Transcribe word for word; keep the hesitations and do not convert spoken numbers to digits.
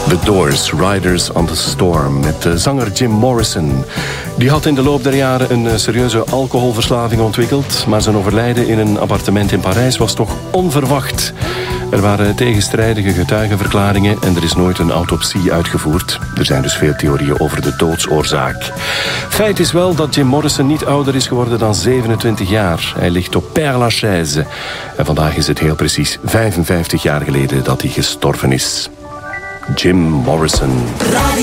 The Doors, Riders on the Storm, met de zanger Jim Morrison. Die had in de loop der jaren een serieuze alcoholverslaving ontwikkeld, maar zijn overlijden in een appartement in Parijs was toch onverwacht. Er waren tegenstrijdige getuigenverklaringen en er is nooit een autopsie uitgevoerd. Er zijn dus veel theorieën over de doodsoorzaak. Feit is wel dat Jim Morrison niet ouder is geworden dan zevenentwintig jaar. Hij ligt op Père Lachaise. En vandaag is het heel precies vijfenvijftig jaar geleden dat hij gestorven is. Jim Morrison.